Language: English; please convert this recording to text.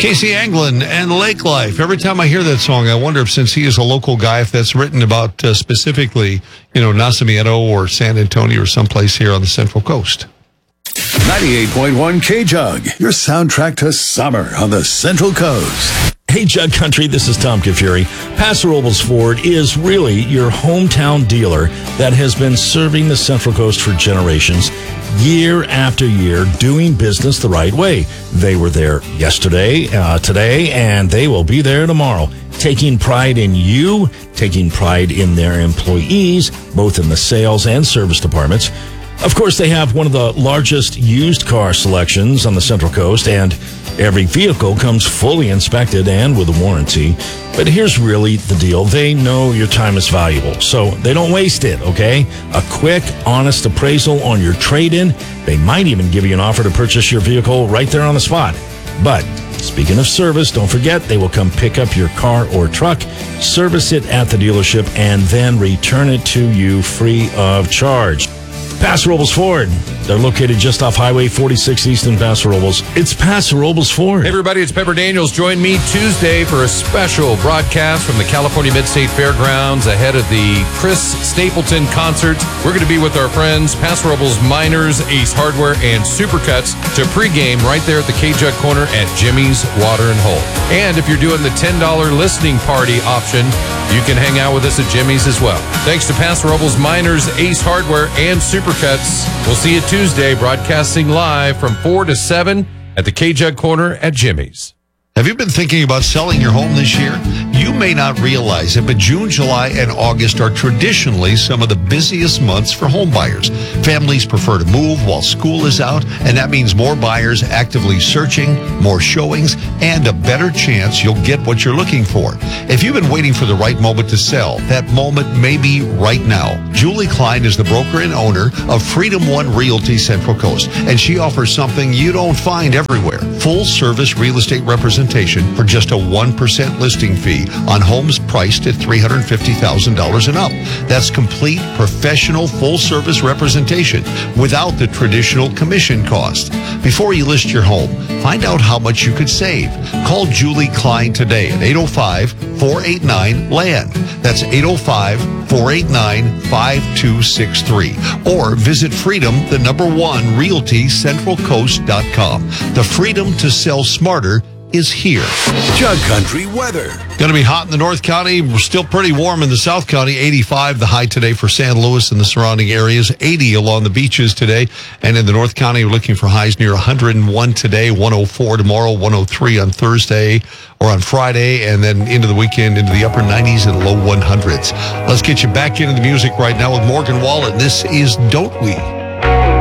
Casey Anglin and Lake Life. Every time I hear that song, I wonder if, since he is a local guy, if that's written about specifically, Nacimiento or San Antonio or someplace here on the Central Coast. 98.1 K-Jug, your soundtrack to summer on the Central Coast. Hey, Jug Country, this is Tom Kafuri. Paso Robles Ford is really your hometown dealer that has been serving the Central Coast for generations, year after year, doing business the right way. They were there yesterday, today, and they will be there tomorrow, taking pride in you, taking pride in their employees, both in the sales and service departments. Of course, they have one of the largest used car selections on the Central Coast, and every vehicle comes fully inspected and with a warranty. But here's really the deal. They know your time is valuable, so they don't waste it, okay? A quick, honest appraisal on your trade-in. They might even give you an offer to purchase your vehicle right there on the spot. But speaking of service, don't forget they will come pick up your car or truck, service it at the dealership, and then return it to you free of charge. Paso Robles Ford. They're located just off Highway 46 East in Paso Robles. It's Paso Robles Ford. Hey everybody, it's Pepper Daniels. Join me Tuesday for a special broadcast from the California Mid-State Fairgrounds ahead of the Chris Stapleton concert. We're going to be with our friends Paso Robles Miners, Ace Hardware, and Supercuts to pregame right there at the K-Jug Corner at Jimmy's Water and Hole. And if you're doing the $10 listening party option, you can hang out with us at Jimmy's as well. Thanks to Paso Robles Miners, Ace Hardware, and Supercuts. We'll see you Tuesday, broadcasting live from 4 to 7 at the K-Jug Corner at Jimmy's. Have you been thinking about selling your home this year? You may not realize it, but June, July, and August are traditionally some of the busiest months for home buyers. Families prefer to move while school is out, and that means more buyers actively searching, more showings, and a better chance you'll get what you're looking for. If you've been waiting for the right moment to sell, that moment may be right now. Julie Klein is the broker and owner of Freedom One Realty Central Coast, and she offers something you don't find everywhere: full-service real estate representation for just a 1% listing fee on homes priced at $350,000 and up. That's complete, professional, full-service representation without the traditional commission cost. Before you list your home, find out how much you could save. Call Julie Klein today at 805-489-LAND. That's 805-489-5263. Or visit Freedom, the #1 RealtyCentralCoast.com. The freedom to sell smarter is here. Jug Country weather. Going to be hot in the North County. We're still pretty warm in the South County. 85 the high today for San Luis and the surrounding areas. 80 along the beaches today. And in the North County, we're looking for highs near 101 today, 104 tomorrow, 103 on Thursday or on Friday, and then into the weekend into the upper 90s and low 100s. Let's get you back into the music right now with Morgan Wallen. This is Don't We?